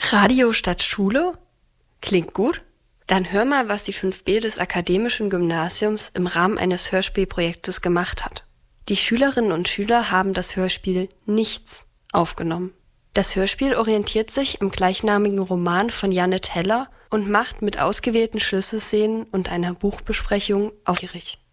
Radio statt Schule? Klingt gut? Dann hör mal, was die 5b des Akademischen Gymnasiums im Rahmen eines Hörspielprojektes gemacht hat. Die Schülerinnen und Schüler haben das Hörspiel Nichts aufgenommen. Das Hörspiel orientiert sich im gleichnamigen Roman von Janet Heller und macht mit ausgewählten Schlüsselszenen und einer Buchbesprechung aufgierig.